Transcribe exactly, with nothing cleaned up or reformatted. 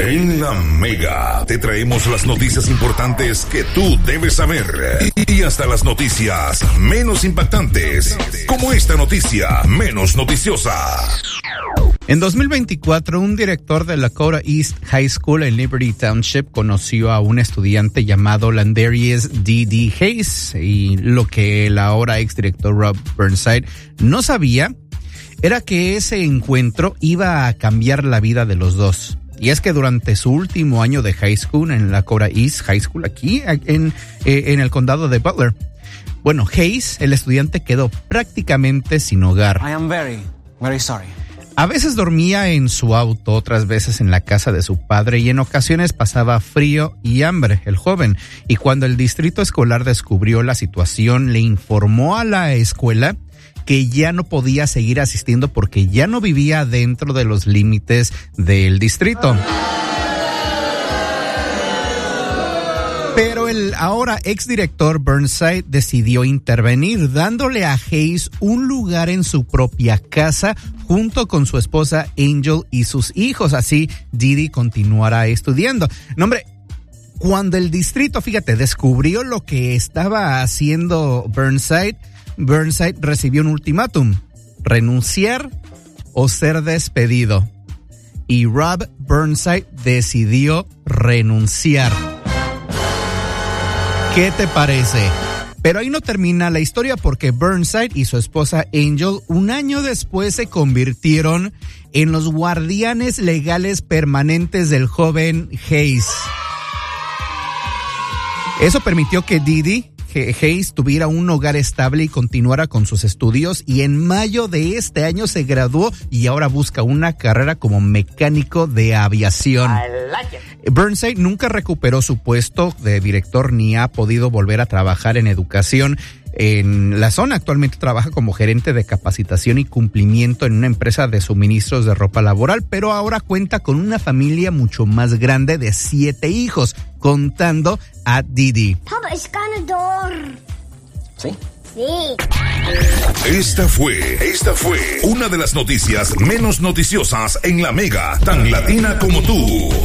En la Mega te traemos las noticias importantes que tú debes saber y hasta las noticias menos impactantes, como esta noticia menos noticiosa. En dos mil veinticuatro, un director de Lakota East High School en Liberty Township conoció a un estudiante llamado Landarius D D Hayes, y lo que el ahora exdirector Rob Burnside no sabía era que ese encuentro iba a cambiar la vida de los dos. Y es que durante su último año de high school en Lakota East High School, aquí en, eh, en el condado de Butler, bueno, Hayes, el estudiante, quedó prácticamente sin hogar. I am very, very sorry. A veces dormía en su auto, otras veces en la casa de su padre, y en ocasiones pasaba frío y hambre, el joven. Y cuando el distrito escolar descubrió la situación, le informó a la escuela que ya no podía seguir asistiendo porque ya no vivía dentro de los límites del distrito. Pero el ahora exdirector Burnside decidió intervenir, dándole a Hayes un lugar en su propia casa junto con su esposa Angel y sus hijos. Así Didi continuará estudiando. No, hombre, cuando el distrito, fíjate, descubrió lo que estaba haciendo Burnside, Burnside recibió un ultimátum: renunciar o ser despedido. Y Rob Burnside decidió renunciar. ¿Qué te parece? Pero ahí no termina la historia, porque Burnside y su esposa Angel un año después se convirtieron en los guardianes legales permanentes del joven Hayes. Eso permitió que Didi Hayes tuviera un hogar estable y continuara con sus estudios, y en mayo de este año se graduó y ahora busca una carrera como mecánico de aviación. I like it. Burnside nunca recuperó su puesto de director ni ha podido volver a trabajar en educación en la zona. Actualmente trabaja como gerente de capacitación y cumplimiento en una empresa de suministros de ropa laboral, pero ahora cuenta con una familia mucho más grande de siete hijos, contando a Didi. Papa, es ganador. ¿Sí? Sí. Esta fue, esta fue una de las noticias menos noticiosas en la Mega, tan latina como tú.